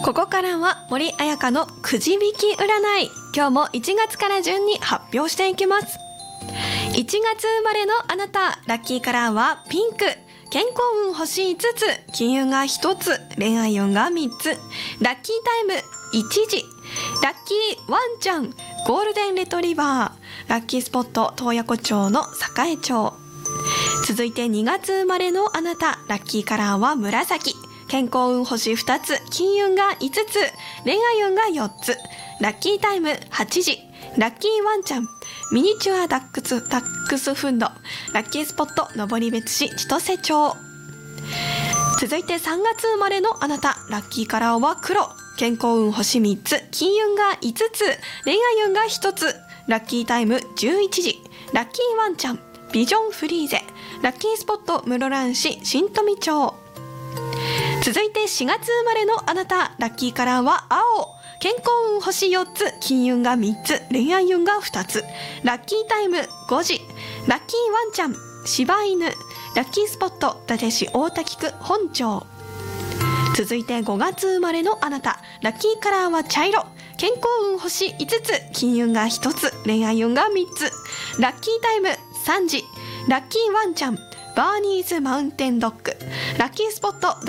ここからは森彩香のくじ引き占い。今日も1月から順に発表していきます。1月生まれのあなた、ラッキーカラーはピンク。健康運星5つ、金運が1つ、恋愛運が3つ。ラッキータイム1時。ラッキーワンちゃん、ゴールデンレトリバー。ラッキースポット、洞爺湖町の栄町。続いて2月生まれのあなた、ラッキーカラーは紫。健康運星2つ、金運が5つ、恋愛運が4つ。ラッキータイム8時。ラッキーワンちゃん、ミニチュアダックスフンド。ラッキースポット、登別市千歳町。続いて3月生まれのあなた、ラッキーカラーは黒。健康運星3つ、金運が5つ、恋愛運が1つ。ラッキータイム11時。ラッキーワンちゃん、ビジョンフリーゼ。ラッキースポット、室蘭市新富町。続いて4月生まれのあなた、ラッキーカラーは青。健康運星4つ、金運が3つ、恋愛運が2つ。ラッキータイム5時。ラッキーワンちゃん、柴犬。ラッキースポット、伊達市大滝区本町。続いて5月生まれのあなた、ラッキーカラーは茶色。健康運星5つ、金運が1つ、恋愛運が3つ。ラッキータイム3時。ラッキーワンちゃん、バーニーズマウンテンドッグ。ラッキースポット、